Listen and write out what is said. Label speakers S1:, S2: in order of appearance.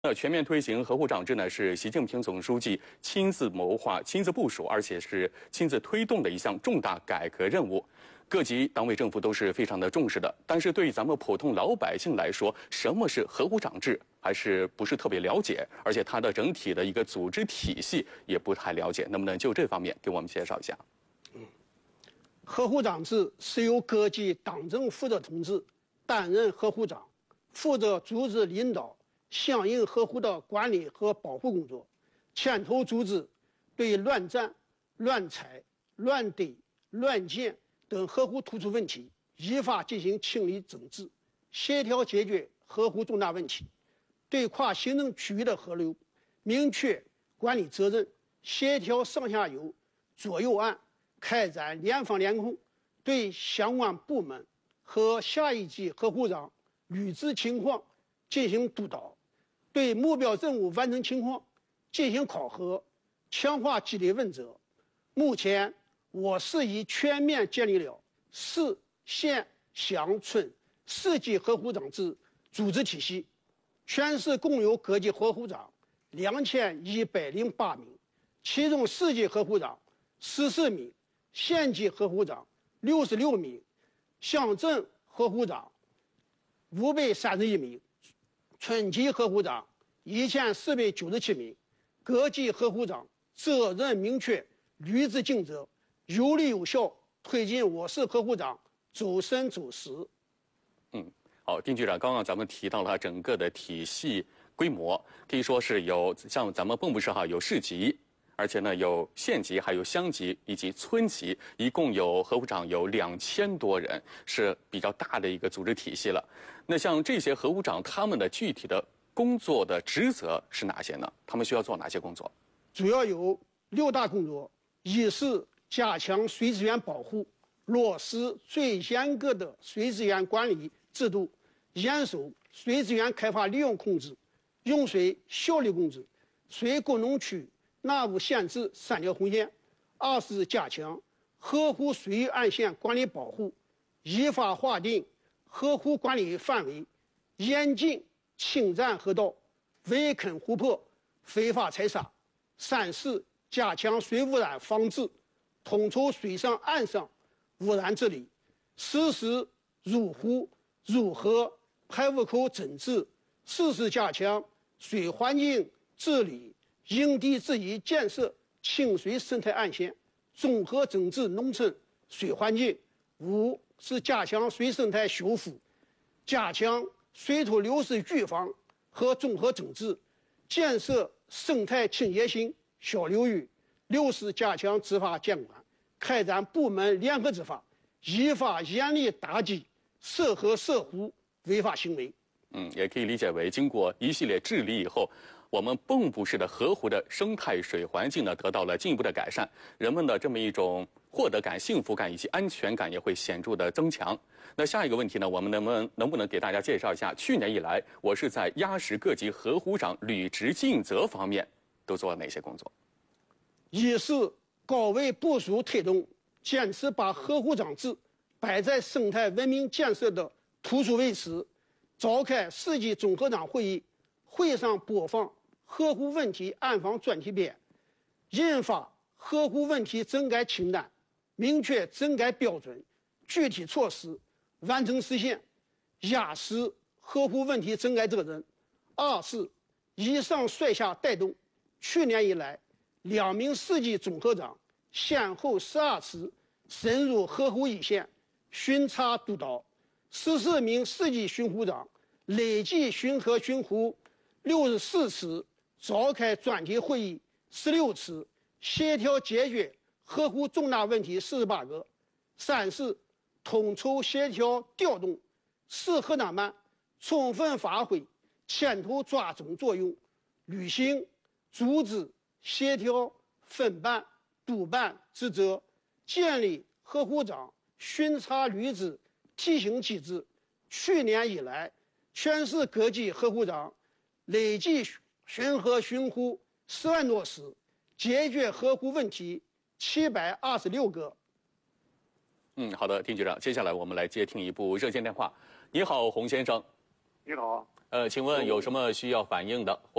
S1: 全面推行合户长制呢，是习近平总书记亲自谋划、亲自部署，而且是亲自推动的一项重大改革任务。各级党委政府都是非常的重视的。但是对于咱们普通老百姓来说，什么是合户长制，还是不是特别了解，而且它的整体的一个组织体系也不太了解。能不能就这方面给我们介绍一下？
S2: 合户长制是由各级党政负责同志担任合户长，负责组织领导相应合户的管理和保护工作，牵头组织对乱占、乱拆、乱堆、乱建等合户突出问题依法进行清理整治，协调解决合户重大问题，对跨行政区域的合流明确管理责任，协调上下游、左右岸，开展联防联控，对相关部门和下一级合户长履职情况进行督导，对目标任务完成情况进行考核，强化纪律问责。目前，我市已全面建立了市、县、乡村4级合户长制组织体系，全市共有各级合户长2108名，其中市级合户长14名，县级合户长66名，乡镇合户长531名，村级合户长1497名。各级合户长责任明确，履职尽责，有力有效推进我市合户长走深走实。
S1: 好，丁局长，刚刚咱们提到了整个的体系规模，可以说是有像咱们蚌埠市有市级，而且呢有县级，还有乡级以及村级，一共有合户长有2000多人，是比较大的一个组织体系了。那像这些合户长，他们的具体的工作的职责是哪些呢？他们需要做哪些工作？
S2: 主要有6大工作：一是加强水资源保护，落实最严格的水资源管理制度，严守水资源开发利用控制、用水效率控制、水工农区纳入限制3条红线；二是加强合户水域岸线管理保护，依法划定合户管理范围，严禁侵占河道、围垦湖泊、非法采砂；三是加强水污染防治，统筹水上岸上污染治理，实施入湖、入河、排污口整治；四是加强水环境治理、因地制宜建设清水生态岸线，综合整治农村水环境；五是加强水生态修复，加强水土流失预防和综合整治，建设生态倾斜型小流域；六是加强执法监管，开展部门联合执法，依法严厉打击涉河涉湖违法行为。
S1: 也可以理解为，经过一系列治理以后，我们蚌埠市的河湖的生态水环境呢得到了进一步的改善，人们的这么一种获得感、幸福感以及安全感也会显著的增强。那下一个问题呢，我们能不能给大家介绍一下，去年以来我市在压实各级合户长履职尽责方面都做了哪些工作？
S2: 一是高位部署推动，坚持把合户长制摆在生态文明建设的突出位置，召开4级总合长会议，会上播放合户问题暗访专题片，印发合户问题整改清单，明确整改标准、具体措施，完成实现，压实合户问题整改责任。二是以上率下带动，去年以来2名4级总合长先后12次深入合户一线巡查督导，14名4级巡户长累计巡河巡湖64次，召开专题会议16次，协调解决合户重大问题48个。三是统筹协调调动市合长办充分发挥牵头抓总作用，履行组织协调分办督办职责，建立合户长巡查履职提醒机制。去年以来，全市各级合户长累计巡河巡湖10万多次，解决合户问题726个。
S1: 好的，丁局长，接下来我们来接听一部热线电话。你好，洪先生。
S3: 你好。
S1: 请问有什么需要反映的？